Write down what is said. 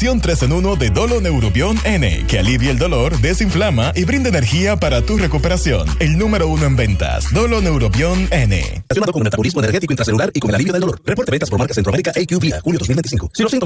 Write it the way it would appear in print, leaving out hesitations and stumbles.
versión 3 en 1 de Dolo Neurobion N, que alivia el dolor, desinflama y brinda energía para tu recuperación. El número 1 en ventas, Dolo Neurobion N. Relacionado con el metabolismo energético intracelular y con el alivio del dolor. Reporte ventas por marca Centroamérica AQ Vía, julio 2025. Si los síntomas